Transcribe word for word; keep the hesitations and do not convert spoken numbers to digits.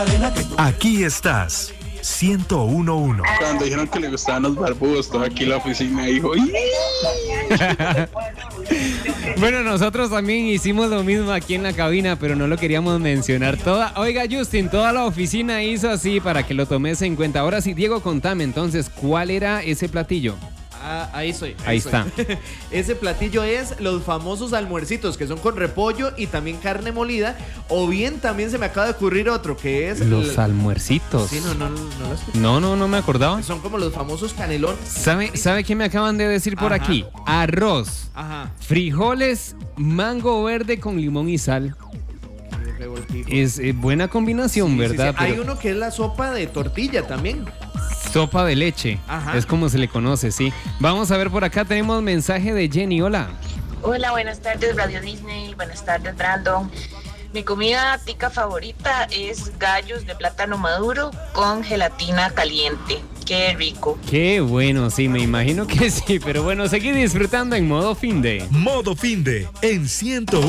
Aquí estás, ciento uno punto uno. Cuando dijeron que le gustaban los barbudos, todo aquí en la oficina dijo, ¡ih! Bueno, nosotros también hicimos lo mismo aquí en la cabina, pero no lo queríamos mencionar. Toda, oiga, Justin, toda la oficina hizo así para que lo tomes en cuenta. Ahora sí, Diego, contame entonces, ¿cuál era ese platillo? Ah, ahí soy. Ahí, ahí soy. está. Ese platillo es los famosos almuercitos, que son con repollo y también carne molida. O bien también se me acaba de ocurrir otro, que es... Los el... almuercitos. Sí, no, no, no, no, no, no, no me acordaba. Son como los famosos canelones. ¿Sabe, ¿sabe qué me acaban de decir por Ajá. aquí? Arroz, Ajá. frijoles, mango verde con limón y sal. Es eh, buena combinación, Sí, ¿verdad? sí, sí. Hay Pero uno que es la sopa de tortilla también. sopa de leche. Ajá. Es como se le conoce, sí. Vamos a ver por acá, tenemos mensaje de Jenny. Hola. Hola, buenas tardes, Radio Disney. Buenas tardes, Brandon. Mi comida tica favorita es gallos de plátano maduro con gelatina caliente. Qué rico. Qué bueno, sí, me imagino que sí. Pero bueno, seguí disfrutando en modo fin de. Modo fin de en ciento uno.